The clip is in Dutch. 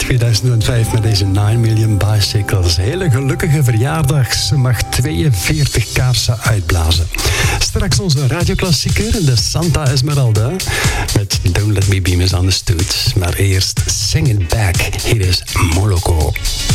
2005 met deze 9 Million Bicycles. Hele gelukkige verjaardag. Ze mag 42 kaarsen uitblazen. Straks onze radioklassieker, de Santa Esmeralda, met Don't Let Me Be Misunderstood. Maar eerst Sing It Back. Hier is Moloko.